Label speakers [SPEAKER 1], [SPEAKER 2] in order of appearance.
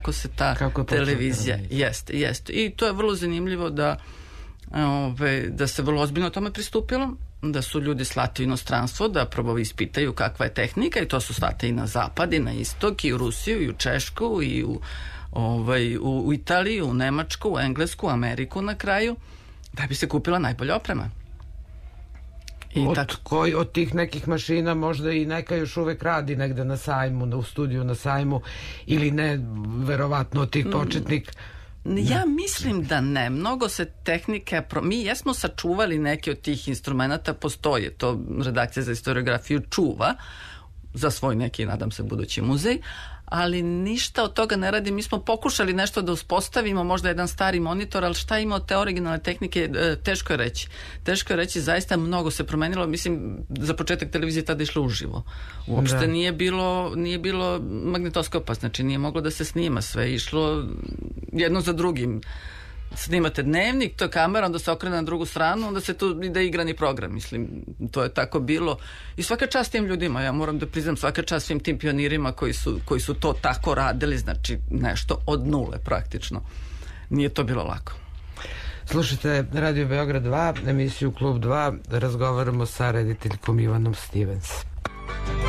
[SPEAKER 1] kako se ta televizija jeste. I to je vrlo zanimljivo da se vrlo ozbiljno tome pristupilo, da su ljudi slati u inostranstvo da prvo ispitaju kakva je tehnika i to su slati i na zapad i na istok i u Rusiju i u Češku i u Italiju, u Nemačku, u Englesku, u Ameriku na kraju, da bi se kupila najbolja oprema.
[SPEAKER 2] Od tih nekih mašina možda i neka još uvek radi negde na sajmu, u studiju na sajmu, ili ne, verovatno od tih početnik.
[SPEAKER 1] Ja mislim da ne. Mnogo se tehnike... Mi jesmo sačuvali neke od tih instrumenta, postoje. To redakcija za historiografiju čuva za svoj neki, nadam se, budući muzej, ali ništa od toga ne radi. Mi smo pokušali nešto da uspostavimo, možda jedan stari monitor, ali šta ima od te originalne tehnike, teško je reći. Teško je reći, zaista mnogo se promenilo. Mislim, za početak televizije tada išlo uživo. Uopšte nije bilo magnetoskopa, znači nije moglo da se snima, sve išlo jedno za drugim. Snimate dnevnik, to je kamera, onda se okrene na drugu stranu, onda se tu ide igrani program, mislim, to je tako bilo. I svaka čast tim ljudima, ja moram da priznam, svaka čast svim tim pionirima koji su to tako radili, znači nešto od nule praktično. Nije to bilo lako.
[SPEAKER 2] Slušajte Radio Beograd 2, emisiju Klub 2, razgovaramo sa rediteljkom Ivanom Stevens.